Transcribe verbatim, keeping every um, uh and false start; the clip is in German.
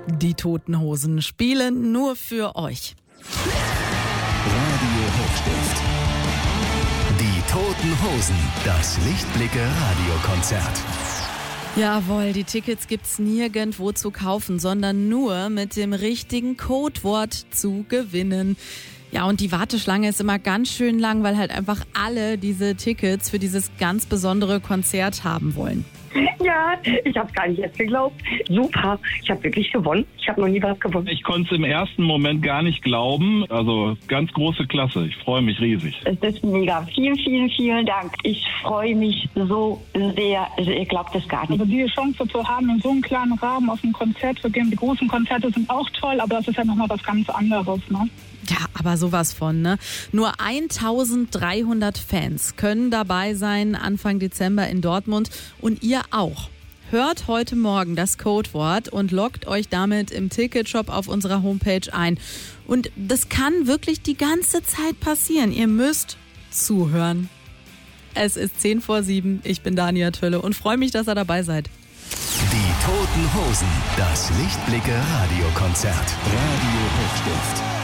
Die Toten Hosen spielen nur für euch. Radio Hochstift. Die Toten Hosen. Das Lichtblicke Radiokonzert. Jawohl, die Tickets gibt's nirgendwo zu kaufen, sondern nur mit dem richtigen Codewort zu gewinnen. Ja, und die Warteschlange ist immer ganz schön lang, weil halt einfach alle diese Tickets für dieses ganz besondere Konzert haben wollen. Ja, ich habe gar nicht jetzt geglaubt. Super, ich habe wirklich gewonnen. Ich habe noch nie was gewonnen. Ich konnte es im ersten Moment gar nicht glauben. Also ganz große Klasse. Ich freue mich riesig. Es ist mega. Vielen, vielen, vielen Dank. Ich freue mich so sehr. Also ihr glaubt es gar nicht. Also die Chance zu haben, in so einem kleinen Rahmen auf ein Konzert zu gehen. Die großen Konzerte sind auch toll, aber das ist ja nochmal was ganz anderes, ne? Ja, aber sowas von, ne? Nur eintausenddreihundert Fans können dabei sein Anfang Dezember in Dortmund und ihr auch. Hört heute Morgen das Codewort und loggt euch damit im Ticketshop auf unserer Homepage ein. Und das kann wirklich die ganze Zeit passieren. Ihr müsst zuhören. Es ist zehn vor sieben. Ich bin Dania Tölle und freue mich, dass ihr dabei seid. Die Toten Hosen. Das Lichtblicke Radiokonzert. Radio Hochstift.